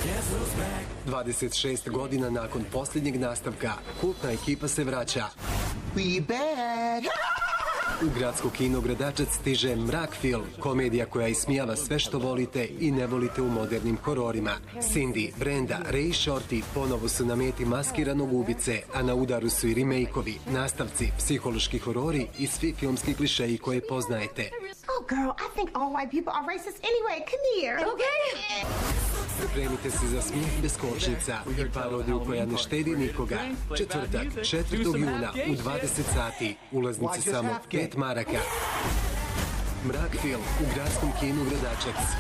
26 godina nakon posljednjeg nastavka, kultna ekipa se vraća. We back! U gradsko kino Gradačac stiže Mrak film, komedija koja ismijava sve što volite i ne volite u modernim hororima. Cindy, Brenda, Ray i Shorty ponovo su na meti maskiranog ubice, a na udaru su i remake-ovi, nastavci, psihološki horori i svi filmski klišeji koje poznajete. Oh girl, I think all white people are racist anyway. Come here. Okay? Pripremite se za smijeh bez kočnica i parodiju koja ne štedi nikoga. Četvrtak, 4. juna u 20 sati. Ulaznici samo 5 maraka. Mrak film u gradskom kinu Gradačac.